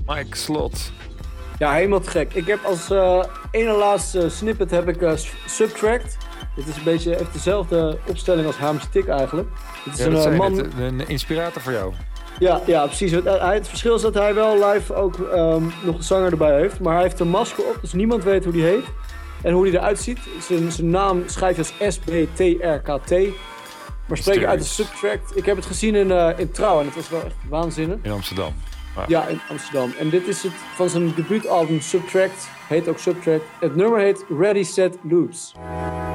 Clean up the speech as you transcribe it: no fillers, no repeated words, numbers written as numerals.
Mike Slot. Ja, helemaal te gek. Ik heb als ene laatste snippet heb ik Subtract. Dit is een beetje heeft dezelfde opstelling als Harm Stick eigenlijk. Het is een inspirator voor jou. Ja, precies. Het verschil is dat hij wel live ook nog een zanger erbij heeft. Maar hij heeft een masker op, dus niemand weet hoe die heet. En hoe die eruit ziet. Zijn naam schrijf je als SBTRKT. Maar spreken uit de Subtract. Ik heb het gezien in Trouw en het was wel echt waanzinnig. In Amsterdam. Ja, in Amsterdam. En dit is het van zijn debuutalbum Subtract. Heet ook Subtract. Het nummer heet Ready Set Loops.